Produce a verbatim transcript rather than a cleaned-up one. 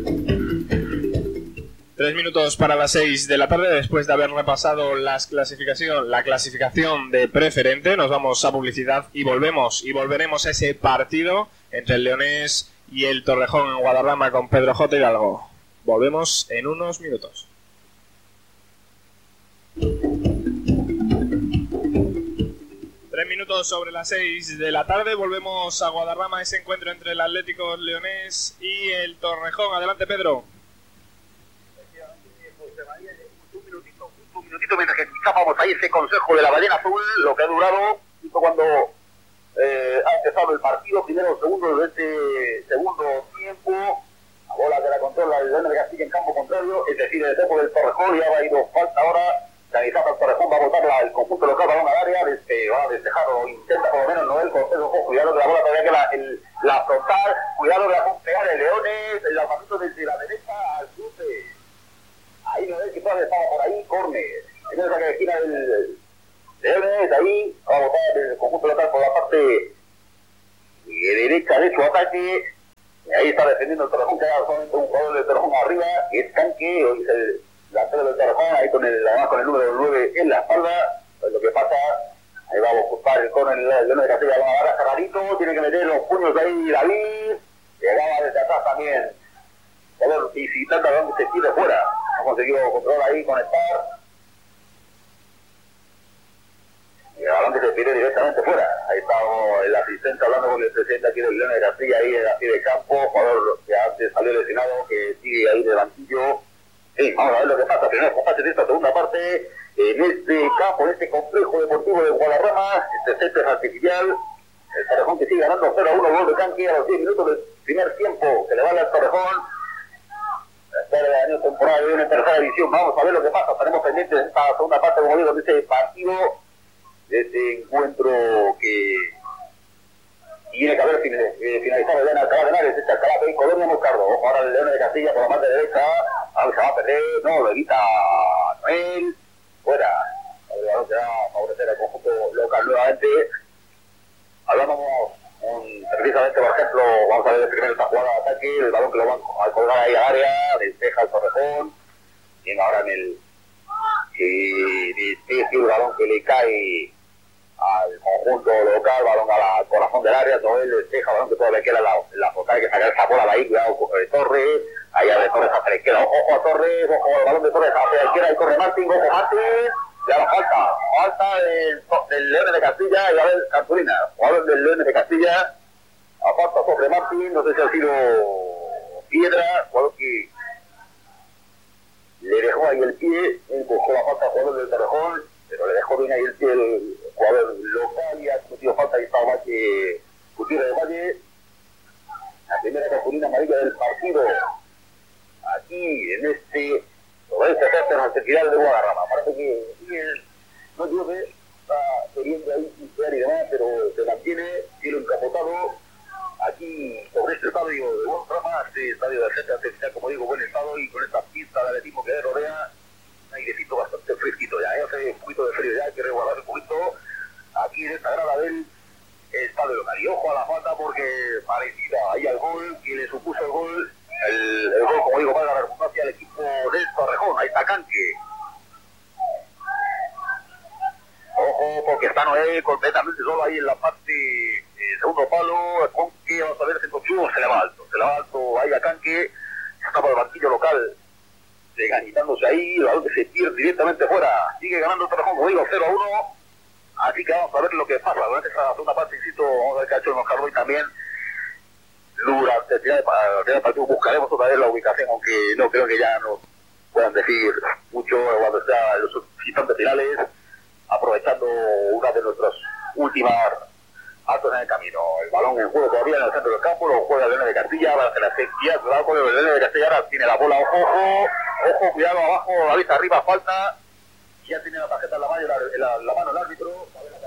Tres minutos para las seis de la tarde, después de haber repasado las clasificación, la clasificación de preferente, nos vamos a publicidad y volvemos y volveremos a ese partido entre el Leonés y el Torrejón en Guadarrama con Pedro J. Hidalgo. Volvemos en unos minutos. Tres minutos sobre las seis de la tarde, volvemos a Guadarrama, ese encuentro entre el Atlético Leonés y el Torrejón. Adelante, Pedro. Un minutito, un minutito mientras que escapamos ahí ese consejo de la ballena azul, lo que ha durado, justo cuando eh, ha empezado el partido, primero segundo de este segundo tiempo, la bola que la controla el León de Castilla en campo contrario, es decir, el equipo del Torrejón, ya ha ido falta ahora, Canizata el Torrejón va a botarla el conjunto local, balón al área, desde, va a despejarlo, intenta por lo menos Noel Cortés, ojo, cuidado que la bola todavía que la, el, la frontal, cuidado que la puede pegar el Leones, el lanzamiento desde la derecha al cruce. Ahí no es que todavía estaba por ahí, córner. En esa que esquina del Leones, ahí va a botar el conjunto local por la parte de derecha de su ataque. Y ahí está defendiendo el Torrejón, que era solamente un jugador del Torrejón arriba, que es Canque, hoy es el delantero del Torrejón, ahí con el, además con el número nueve en la espalda. Pues lo que pasa, ahí va a buscar el córner el Leones de Castilla, va a agarrar Carrarito, tiene que meter los puños de ahí David, llegaba desde atrás también. Jugador visitante a donde se tire fuera. Ha conseguido controlar ahí, conectar. Y el balón que se tire directamente fuera. Ahí está el asistente hablando con el presidente aquí del León de Castilla, ahí en la pie de campo. Jugador que antes salió lesionado, que sigue ahí de banquillo. Sí, vamos a ver lo que pasa. Primero comparte de esta segunda parte. En este campo, en este complejo deportivo de Guadarrama, este césped artificial. El Torrejón que sigue ganando cero a uno, gol de Canque a los diez minutos del primer tiempo. Que le vale al Torrejón. El año temporal de una tercera división. Vamos a ver lo que pasa. Estaremos pendientes de esta segunda parte, como digo, de este partido, de este encuentro que tiene que haber finalizado el León de Alcalá de Henares, este Alcalá de Colonia Moscardo. Ojo ahora el León de Castilla por la parte derecha. Ahora se va a perder, no, lo evita Noel. Fuera. El balón se va a favorecer al conjunto local nuevamente. Hablábamos Un, precisamente, por ejemplo, vamos a ver el primer esta jugada de ataque, el balón que lo van a colgar ahí al área, despeja el Torrejón, tiene ahora en el y despeja el balón que le cae al conjunto local, balón a la, al corazón del área, Noel despeja, balón que todavía queda la, la foca, hay que sacar esa bola de ahí, cuidado de Torres, allá de Torres hacia la izquierda, ojo a Torres, ojo al balón de Torres hacia la izquierda, y corre Martín, ojo Martín. Ya la falta, falta del, del León de Castilla y a ver Cartulina, jugador del León de Castilla, a falta sobre Martín, no sé si ha sido Piedra, jugador que le dejó ahí el pie, él buscó la falta al jugador del Torrejón, pero le dejó bien ahí el pie el jugador local y ha cometido falta y estaba Valle, Gutiérrez de Valle, la primera Cartulina amarilla del partido, aquí en este... Sobre este sector en la cerquidad de Guadarrama. Parece que sí, no llueve, está queriendo ahí pincear y demás, pero se mantiene, cielo encapotado. Aquí, sobre este estadio de Guadarrama, este estadio de centro artificial, como digo, buen estado y con esta pista de atletismo que rodea, un airecito bastante fresquito ya, ¿eh? Hace un poquito de frío ya, hay que resguardar un poquito. Aquí en esta grada del estadio local. Y ojo a la falta porque parecida ahí al gol, que le supuso el gol. El, el gol, como digo, va a la redundancia al equipo del Torrejón. Ahí está Canque. Ojo, porque está Noé completamente solo ahí en la parte eh, segundo palo. Canque, vamos a ver, centro chulo, se le va alto. Se le va alto ahí a Canque. Está por el banquillo local, reganitándose ahí. El balón que se pierde directamente fuera. Sigue ganando el Torrejón, como digo, cero a uno. Así que vamos a ver lo que pasa. Durante esa segunda parte, insisto, vamos a ver qué ha hecho el Moscardo y también. Durante el final del partido buscaremos otra vez la ubicación, aunque no creo que ya nos puedan decir mucho cuando está en los instantes finales, aprovechando una de nuestras últimas actos en el camino. El balón en juego todavía en el centro del campo, lo juega el León de Castilla, para que la sequía, cuidado con el León de Castilla, ahora tiene la bola, ojo, ojo, ojo, cuidado abajo, la vista arriba, falta, ya tiene la tarjeta en la mano, la, la, la mano el árbitro.